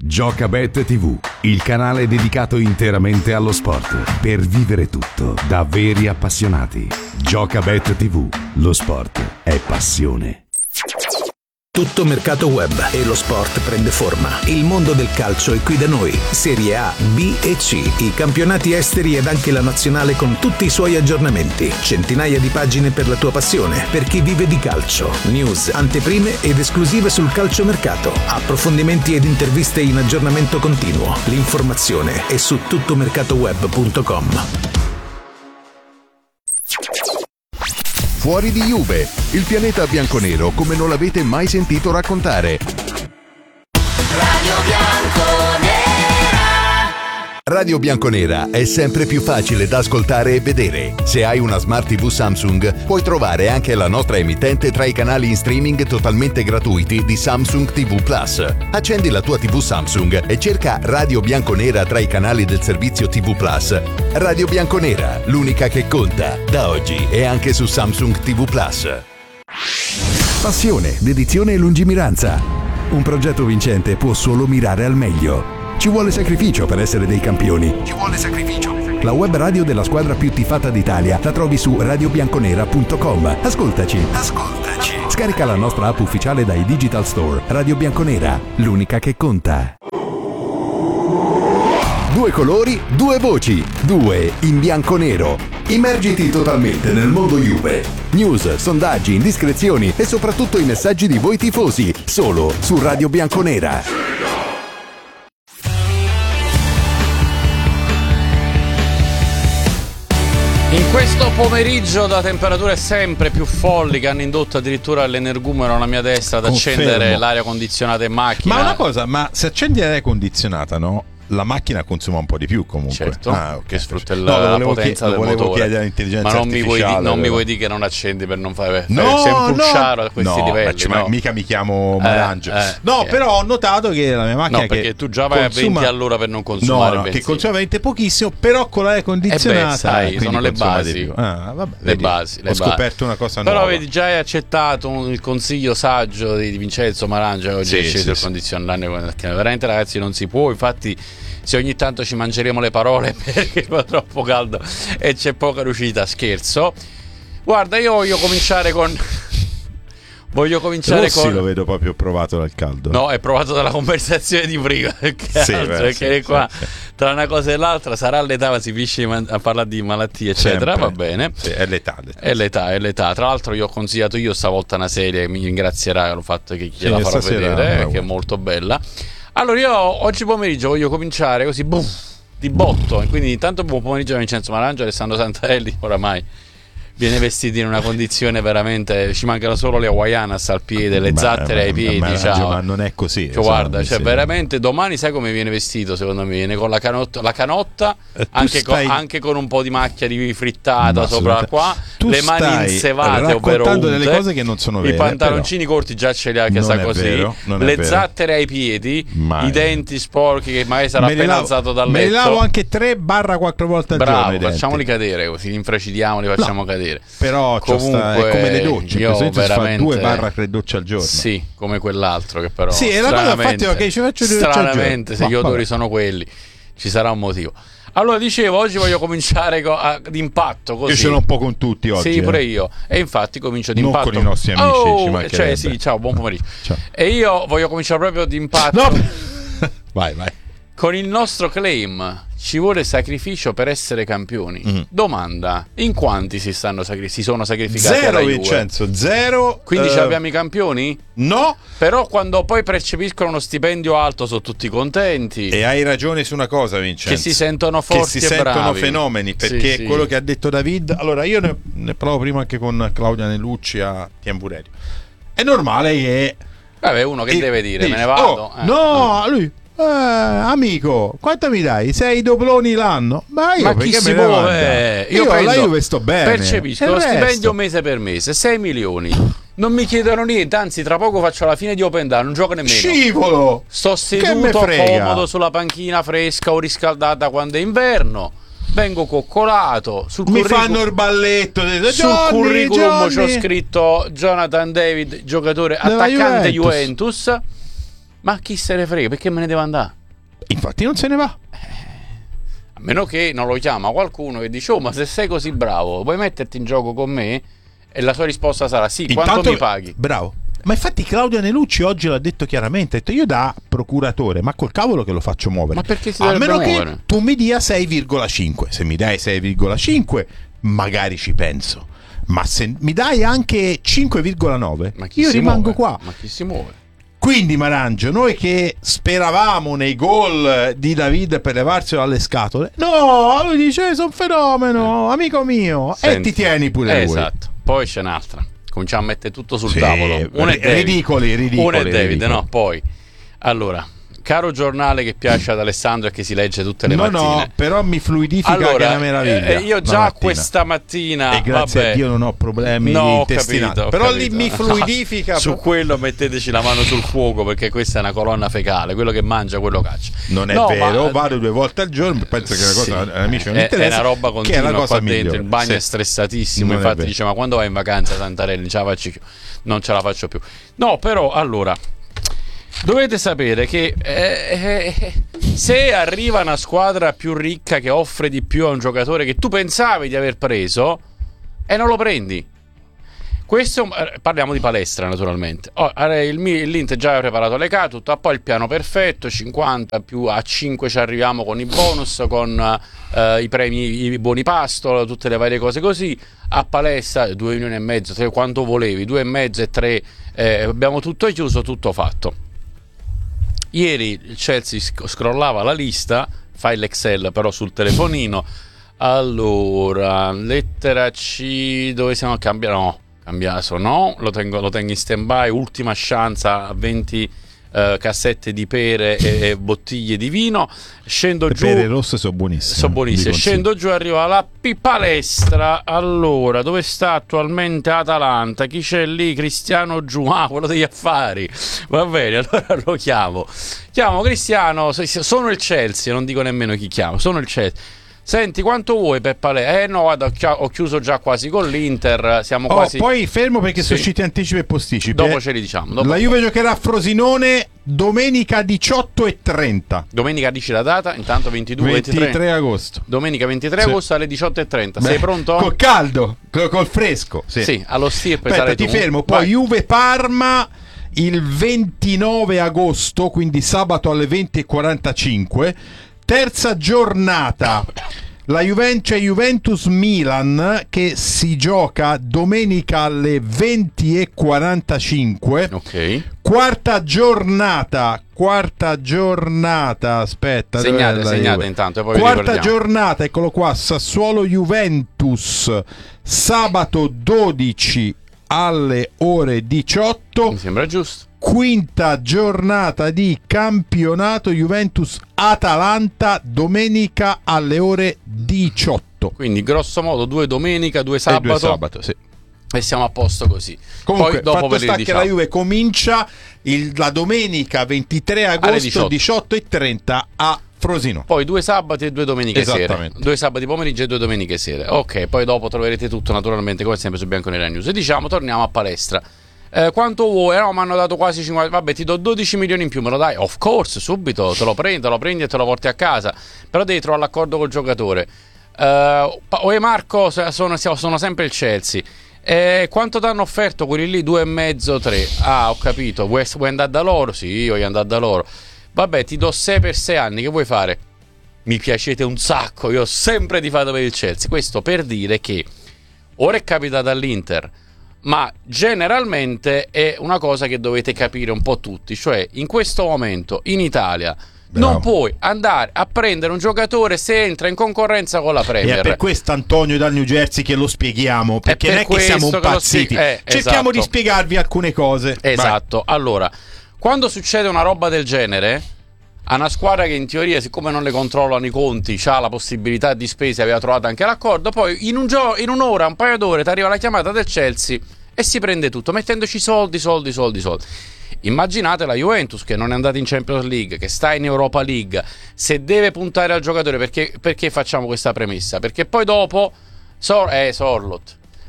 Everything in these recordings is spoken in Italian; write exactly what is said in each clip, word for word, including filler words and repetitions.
Giocabet tivù, il canale dedicato interamente allo sport, per vivere tutto da veri appassionati. Giocabet tivù, lo sport è passione. Tutto mercato web e lo sport prende forma. Il mondo del calcio è qui da noi. Serie A, B e C, i campionati esteri ed anche la nazionale con tutti i suoi aggiornamenti. Centinaia di pagine per la tua passione, per chi vive di calcio. News, anteprime ed esclusive sul calciomercato. Approfondimenti ed interviste in aggiornamento continuo. L'informazione è su tuttomercatoweb punto com. Fuori di Juve, il pianeta bianconero come non l'avete mai sentito raccontare. Radio Bianconera. Radio Bianconera è sempre più facile da ascoltare e vedere. Se hai una Smart tivù Samsung, puoi trovare anche la nostra emittente tra i canali in streaming totalmente gratuiti di Samsung tivù Plus. Accendi la tua tivù Samsung e cerca Radio Bianconera tra i canali del servizio tivù Plus. Radio Bianconera, l'unica che conta, da oggi e anche su Samsung tivù Plus. Passione, dedizione e lungimiranza. Un progetto vincente può solo mirare al meglio. Ci vuole sacrificio per essere dei campioni. Ci vuole sacrificio. La web radio della squadra più tifata d'Italia la trovi su radio bianconera punto com. Ascoltaci. Ascoltaci. Scarica la nostra app ufficiale dai Digital Store. Radio Bianconera, l'unica che conta. Due colori, due voci, due in bianco-nero. Immergiti totalmente nel mondo Juve. News, sondaggi, indiscrezioni e soprattutto i messaggi di voi tifosi, solo su Radio Bianconera. In questo pomeriggio da temperature sempre più folli che hanno indotto addirittura l'energumeno alla mia destra ad Confermo. accendere l'aria condizionata in macchina. Ma una cosa, ma se accendi l'aria condizionata, no? La macchina consuma un po' di più comunque. Certo, ah, okay. che sfrutta il, no, la volevo potenza chied- del volevo motore. chiedere all'intelligenza Ma non mi vuoi, artificiale. di- non mi però. vuoi dire che non accendi per non fare No, sei un pulciaro no, a questi no, livelli. ma ci- no? ma mica mi chiamo Marangio. Eh, eh, no, eh. però ho notato che la mia macchina No, perché che tu già vai consuma- a venti all'ora per non consumare no, no, benzina. che consuma veramente pochissimo, però con l'aria condizionata Eh beh, sai, quindi sono le consuma di basi. più. Ah, vabbè, Le vedi, basi, le ho basi. scoperto una cosa Però nuova. vedi, già hai accettato un- il consiglio saggio di, di Vincenzo Marangio che oggi Sì, è sceso sì, il sì. condizionale. Veramente ragazzi non si può, infatti se ogni tanto ci mangeremo le parole perché fa troppo caldo e c'è poca riuscita, scherzo. Guarda, io voglio cominciare con voglio cominciare Rossi con lo vedo proprio provato dal caldo. No, è provato dalla conversazione di prima. Che Sì, altro, beh, perché sì, qua sì, sì. tra una cosa e l'altra sarà l'età, ma si finisce di man- a parlare di malattie, eccetera. Sempre. Va bene. Sì, è l'età, l'età. È l'età, è l'età. Tra l'altro, io ho consigliato io stavolta una serie, mi ringrazierà il fatto che gliela farò stasera, vedere, bravo. che è molto bella. Allora, io oggi pomeriggio voglio cominciare così, boom, di botto. E quindi, intanto, buon pomeriggio a Vincenzo Marangio, Alessandro Santarelli, oramai viene vestito in una condizione veramente, ci mancano solo le hawaianas al piede, le Ma- zattere ai ma- piedi, ma- ciao. ma non è così. Cioè, guarda, insomma, cioè, sì. veramente domani sai come viene vestito? Secondo me viene con la canotta, la canotta Eh, tu anche, stai- con, anche con un po' di macchia di frittata Ma sopra assolutamente. qua, Tu le mani stai insevate, ovvero raccontando unte, delle cose che non sono vere, i pantaloncini corti già ce li ha che Non sa è così, vero, non è le vero. zattere ai piedi, Mai. i denti sporchi che magari sarà Me li appena lavo- alzato dal Me li letto. lavo anche tre barra quattro volte al giorno. Bravo, i denti. facciamoli cadere così, li infracidiamo, li facciamo cadere. Però c'ho sta- è come le docce, io in questo momento si fa veramente- due barra tre docce al giorno. Sì, come quell'altro che però Sì, è la cosa, stranamente, infatti, ok, ci faccio due docce al giorno. stranamente se Ma gli odori vabbè. sono quelli ci sarà un motivo. Allora dicevo, oggi voglio cominciare co- a- d'impatto così. Io ce l'ho un po' con tutti oggi. Sì, pure eh. io. E infatti comincio Non d'impatto. con i nostri amici, Oh, ci cioè mancherebbe. sì, ciao, buon pomeriggio. Ciao. E io voglio cominciare proprio d'impatto No! Vai, vai. con il nostro claim. Ci vuole sacrificio per essere campioni. Mm. Domanda: in quanti si, stanno sacri- si sono sacrificati Zero, alla Juve? Vincenzo, zero. Quindi eh, ci abbiamo i campioni? No, Però quando poi percepiscono uno stipendio alto sono tutti contenti. e hai ragione su una cosa, Vincenzo. Che si sentono Che forti si e sentono bravi. fenomeni, perché Sì, sì. quello che ha detto David. Allora, io ne, ne parlavo prima anche con Claudia Nelucci a Tiamburerio. È normale che. Vabbè, uno che e- deve dire, dici, me ne vado. "Oh, Eh. no, lui. Eh, amico, quanto mi dai? Sei dobloni l'anno? Ma io Ma chi perché si me ne muove? vado? Io, Io alla prendo, Juve sto bene. percepisco E il lo resto? stipendio mese per mese, sei milioni. Non mi chiedono niente, anzi tra poco faccio la fine di Open Down, non gioco nemmeno. Scivolo! Sto Che me seduto frega? comodo sulla panchina fresca o riscaldata quando è inverno. Vengo coccolato sul Mi curriculum- fanno il balletto. Sul Johnny, curriculum c'ho Johnny. scritto Jonathan David, giocatore Della attaccante Juventus. Juventus. Ma chi se ne frega, perché me ne devo andare? Infatti non se ne va. A meno che non lo chiama qualcuno e dice: oh, ma se sei così bravo, vuoi metterti in gioco con me? E la sua risposta sarà: sì, quanto Intanto, mi paghi? Bravo. Ma infatti Claudio Anelucci oggi l'ha detto chiaramente, ha detto: io da procuratore, ma col cavolo che lo faccio muovere. Ma perché si a dovrebbe meno muovere? che tu mi dia sei virgola cinque. Se mi dai sei virgola cinque magari ci penso, ma se mi dai anche cinque virgola nove Ma chi io si rimango muove? qua. Ma chi si muove? Quindi Marangio, noi che speravamo nei gol di David per levarselo dalle scatole, no, lui dice: sono un fenomeno, amico mio. Senti, e ti tieni pure eh, lui. Esatto. Poi c'è un'altra. Cominciamo a mettere tutto sul Sì, tavolo. Uno è David. ridicoli, ridicoli, Uno è David, ridicoli. no? Poi, allora, caro giornale che piace ad Alessandro e che si legge tutte le No, mattine. no, però mi fluidifica Allora, che è una meraviglia. eh, io la già mattina. questa mattina, E grazie vabbè, a Dio non ho problemi no, ho intestinali. capito, ho però capito. lì mi fluidifica. Su quello metteteci la mano sul fuoco, perché questa è una colonna fecale. Quello che mangia, quello caccia. Non è No, vero, ma- vado due volte al giorno, penso che è una Sì, cosa, amici, non è, interessa. è una roba che è continua la cosa qua dentro. migliore. Il bagno Sì. è stressatissimo. Non è Infatti vero. dice: ma quando vai in vacanza, Santarelli? Ce la faccio più. Non ce la faccio più. No, però allora dovete sapere che eh, eh, se arriva una squadra più ricca che offre di più a un giocatore che tu pensavi di aver preso e non lo prendi. Questo, eh, parliamo di Palestra naturalmente. Oh, eh, il, Mi- l'Inter già aveva preparato le carte, tutto, poi il piano perfetto, cinquanta più a cinque ci arriviamo con i bonus, con eh, i premi, i buoni pasto, tutte le varie cose così. A Palestra due milioni e mezzo, tre, quanto volevi, due e mezzo e tre, eh, abbiamo tutto chiuso, tutto fatto. Ieri il Chelsea sc- scrollava la lista, fai l'Excel però sul telefonino. Allora, lettera C, dove siamo? Cambia, no, cambiato no, lo tengo, lo tengo in stand by, ultima chance a venti eh, cassette di pere e, e bottiglie di vino. Scendo Le giù. pere rosse sono buonissime. Sono buonissime. vi consiglio. Scendo giù, arriva la P Palestra. Allora, dove sta attualmente Atalanta? Chi c'è lì? Cristiano giù. Ah, quello degli affari. Va bene, allora lo chiamo. Chiamo Cristiano. Sono il Chelsea, non dico nemmeno chi chiamo. Sono il Chelsea. Senti, quanto vuoi per Palestra? Eh no, guarda, ho chiuso già quasi con l'Inter. Siamo Oh, quasi. poi fermo perché Sì. sono usciti anticipi e posticipi. Dopo eh. ce li diciamo. Dopo... La Juve giocherà a Frosinone domenica diciotto e trenta. Domenica dici la data, intanto ventidue ventitré. ventitré agosto. Domenica ventitré Sì. agosto alle diciotto e trenta. Beh, Sei pronto? Col caldo, col, col fresco. Sì, Sì, allo stirpe Aspetta, sarai ti tu. fermo. Poi Vai. Juve-Parma il ventinove agosto, quindi sabato alle venti e quarantacinque. Terza giornata. La Juven- c'è Juventus-Milan che si gioca domenica alle venti e quarantacinque. Ok. Quarta giornata, quarta giornata, aspetta, Segnate, dov'è la segnate Juve? intanto, e poi vi Quarta ricordiamo. giornata, eccolo qua, Sassuolo-Juventus, sabato dodici alle ore diciotto. Mi sembra giusto. Quinta giornata di campionato Juventus-Atalanta, domenica alle ore diciotto. Quindi grosso modo due domenica, due E sabato, due sabato, sì. e siamo a posto così. Comunque, Poi dopo fatto ve li sta che diciamo. la Juve comincia il- la domenica ventitré agosto diciotto. diciotto e trenta a Frosinone. Poi due sabati e due domeniche sere. Esattamente. Due sabati pomeriggio e due domeniche sere. Ok, poi dopo troverete tutto naturalmente come sempre su Bianconera News. E diciamo, torniamo a Palestra. Eh, quanto vuoi? No, mi hanno dato quasi cinquanta. Vabbè, ti do dodici milioni in più, me lo dai? Of course, subito, te lo prendi, te lo prendi e te lo porti a casa. Però devi trovare l'accordo col giocatore. Eh, Oe Marco, sono, sono sempre il Chelsea. Eh, quanto ti hanno offerto quelli lì? Due e mezzo, tre. Ah, ho capito. Vuoi, vuoi andare da loro? Sì, io voglio andare da loro. Vabbè, ti do sei per sei anni, che vuoi fare? Mi piacete un sacco, io ho sempre tifato per il Chelsea. Questo per dire che ora è capitato all'Inter, ma generalmente è una cosa che dovete capire un po' tutti, cioè in questo momento in Italia Bravo. non puoi andare a prendere un giocatore se entra in concorrenza con la E Premier. è per questo, Antonio, dal New Jersey, che lo spieghiamo, perché per non è che siamo questo che lo impazziti. spieg- eh, Cerchiamo esatto. di spiegarvi alcune cose. Esatto. Allora, quando succede una roba del genere, a una squadra che in teoria, siccome non le controllano i conti, ha la possibilità di spese, aveva trovato anche l'accordo, poi in, un gio- in un'ora, un paio d'ore, ti arriva la chiamata del Chelsea e si prende tutto, mettendoci soldi, soldi, soldi, soldi. Immaginate la Juventus che non è andata in Champions League, che sta in Europa League, se deve puntare al giocatore, perché, perché facciamo questa premessa? Perché poi dopo, Sor- eh, Sorlot,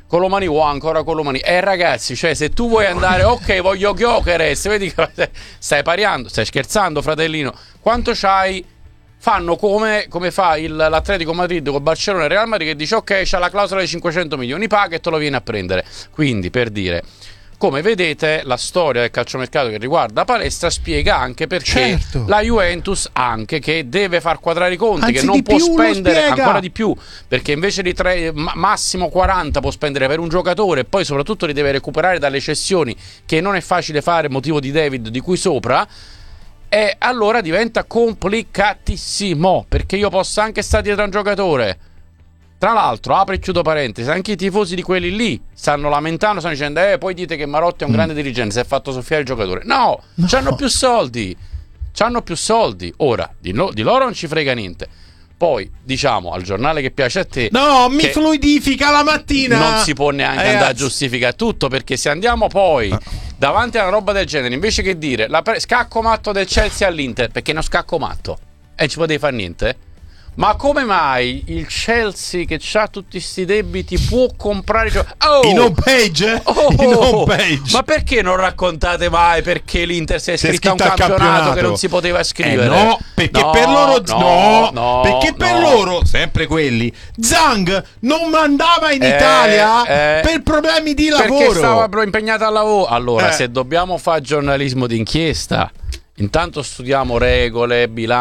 Colomani o ancora Colomani. Eh ragazzi, cioè se tu vuoi andare, ok, voglio Gyökeres, vedi che stai pariando, stai scherzando, fratellino. Quanto c'hai? Fanno come, come fa il, l'Atletico Madrid col Barcellona e il Real Madrid, che dice ok, c'ha la clausola di cinquecento milioni, paga e te lo vieni a prendere. Quindi, per dire, come vedete, la storia del calciomercato che riguarda la palestra spiega anche perché certo. la Juventus anche che deve far quadrare i conti, Anzi, che non di può più lo spendere spiega. ancora di più, perché invece di tre, ma, massimo quaranta può spendere per un giocatore, e poi soprattutto li deve recuperare dalle cessioni, che non è facile fare, motivo di David di qui sopra. E allora diventa complicatissimo, perché io posso anche stare dietro a un giocatore. Tra l'altro, apro e chiudo parentesi, anche i tifosi di quelli lì stanno lamentando, stanno dicendo eh poi dite che Marotti è un mm. grande dirigente, si è fatto soffiare il giocatore. No, no. C'hanno più soldi, c'hanno più soldi. Ora, di, no, di loro non ci frega niente. Poi, diciamo, al giornale che piace a te, no, mi fluidifica la mattina. Non si può neanche Ragazzi. andare a giustificare tutto, perché se andiamo poi davanti a una roba del genere, invece che dire la pre- scacco matto del Chelsea all'Inter, perché è uno scacco matto e non ci potevi fare niente. Ma come mai il Chelsea, che ha tutti sti debiti, può comprare gio- oh! in home page? Oh! In home page. Ma perché non raccontate mai perché l'Inter si è Si è iscritta a un iscritta al campionato, campionato che non si poteva iscrivere? Eh no, perché No, per loro no, no, no, perché per no. loro, sempre quelli, Zhang non mandava in Eh, Italia eh, per problemi di perché lavoro. stava proprio impegnata al lavoro. Allora, Eh. se dobbiamo fare giornalismo d'inchiesta, intanto studiamo regole, bilancio.